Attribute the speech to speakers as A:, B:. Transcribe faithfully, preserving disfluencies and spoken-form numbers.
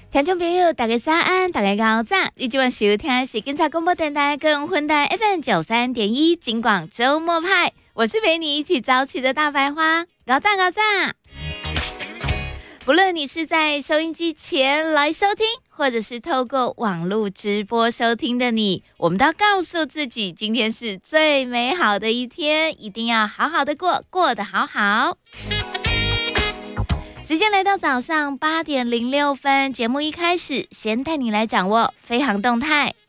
A: 听众朋友，大家早安，大家早早，你今晚收听的是警察广播电台跟混蛋 F M 九三点一金广周末派，我是陪你一起早起的大白花，早早早早。不论你是在收音机前来收听，或者是透过网络直播收听的你，我们都要告诉自己，今天是最美好的一天，一定要好好的过，过得好好。时间来到早上八点零六分，节目一开始，先带你来掌握飞航动态。